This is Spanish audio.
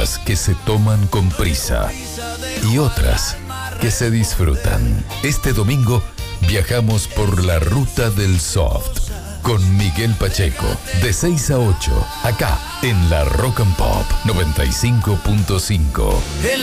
cosas que se toman con prisa y otras que se disfrutan. Este domingo viajamos por la ruta del soft con Miguel Pacheco, de 6 a 8, acá en la Rock and Pop 95.5.